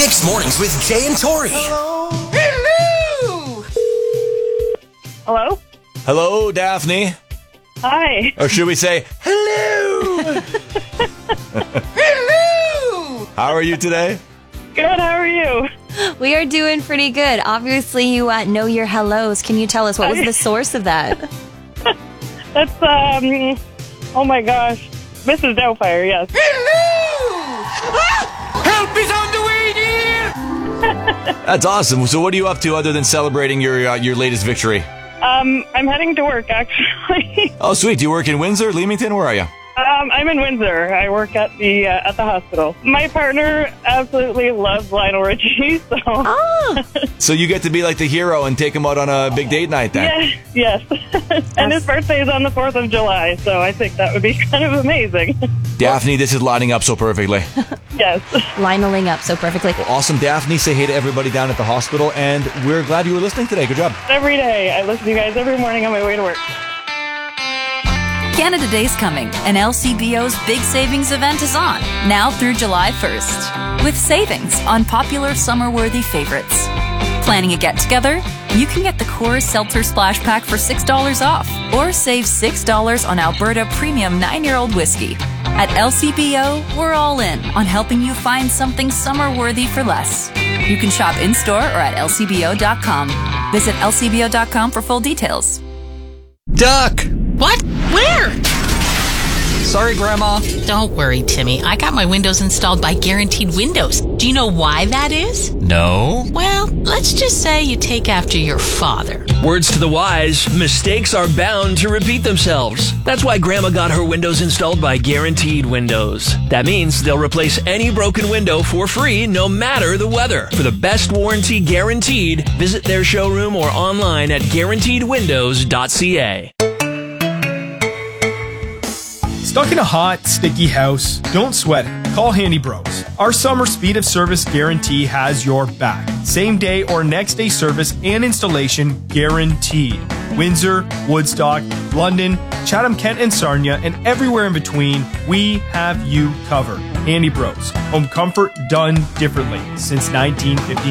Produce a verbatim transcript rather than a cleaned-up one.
Mixed Mornings with Jay and Tori. Hello. Hello? Hello, Daphne. Hi. Or should we say, hello? Hello. How are you today? Good, how are you? We are doing pretty good. Obviously, you uh, know your hellos. Can you tell us what was the source of that? That's, um, oh my gosh. Missus Doubtfire, yes. Hello. Ah! Help is on the way, dear. That's awesome. So what are you up to other than celebrating your uh, your latest victory? Um, I'm heading to work, actually. Oh, sweet. Do you work in Windsor, Leamington? Where are you? Um, I'm in Windsor. I work at the uh, at the hospital. My partner absolutely loves Lionel Richie, so... Oh, So you get to be like the hero and take him out on a big date night then? Yes, yes. And his birthday is on the fourth of July, so I think that would be kind of amazing. Daphne, this is lining up so perfectly. Yes. lining up so perfectly. Awesome, Daphne. Say hey to everybody down at the hospital, and we're glad you were listening today. Good job. Every day. I listen to you guys every morning on my way to work. Canada Day's coming, and L C B O's big savings event is on, now through July first, with savings on popular summer-worthy favorites. Planning a get-together? You can get the Coors Seltzer Splash Pack for six dollars off, or save six dollars on Alberta Premium nine-year-old whiskey. At L C B O, we're all in on helping you find something summer-worthy for less. You can shop in-store or at L C B O dot com. Visit L C B O dot com for full details. Duck! What? Where? Sorry, Grandma. Don't worry, Timmy. I got my windows installed by Guaranteed Windows. Do you know why that is? No. Well, let's just say you take after your father. Words to the wise, mistakes are bound to repeat themselves. That's why Grandma got her windows installed by Guaranteed Windows. That means they'll replace any broken window for free, no matter the weather. For the best warranty guaranteed, visit their showroom or online at guaranteed windows dot c a. Stuck in a hot, sticky house? Don't sweat it. Call Handy Bros. Our summer speed of service guarantee has your back. Same day or next day service and installation guaranteed. Windsor, Woodstock, London, Chatham-Kent and Sarnia, and everywhere in between, we have you covered. Handy Bros. Home comfort done differently since nineteen fifty-nine.